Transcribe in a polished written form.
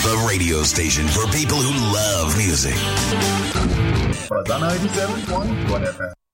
The radio station for people who love music. Para 97.1 FM.